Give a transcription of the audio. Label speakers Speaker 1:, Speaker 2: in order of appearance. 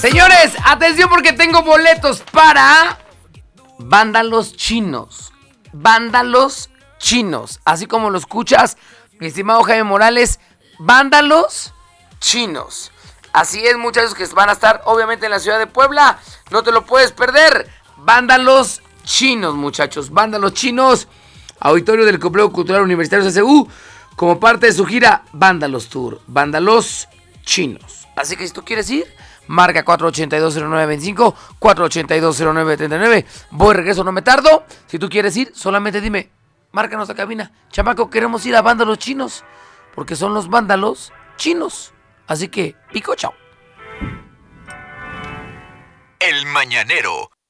Speaker 1: Señores, atención porque tengo boletos para Vándalos Chinos. Vándalos Chinos. Así como lo escuchas, mi estimado Jaime Morales, Vándalos Chinos. Así es, muchachos, que van a estar obviamente en la ciudad de Puebla. No te lo puedes perder. Vándalos Chinos, muchachos. Vándalos Chinos. Auditorio del Complejo Cultural Universitario CCU. Como parte de su gira Vándalos Tour. Vándalos Chinos. Así que si tú quieres ir, marca 4820925, 4820939. Voy, regreso, no me tardo. Si tú quieres ir, solamente dime, márcanos a cabina. Chamaco, queremos ir a Vándalos Chinos, porque son los vándalos chinos. Así que, pico, chao.
Speaker 2: El Mañanero,